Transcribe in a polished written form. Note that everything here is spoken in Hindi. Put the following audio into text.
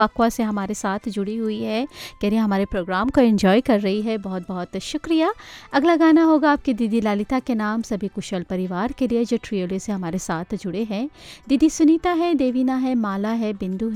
पकवा से हमारे साथ जुड़ी हुई है, कह रही है हमारे प्रोग्राम को एंजॉय कर रही है। बहुत बहुत शुक्रिया। अगला गाना होगा आपकी दीदी ललिता के नाम, सभी कुशल परिवार के लिए जो ट्रियोले से हमारे साथ जुड़े हैं। दीदी सुनीता है, देवीना है, माला है, बिंदु है,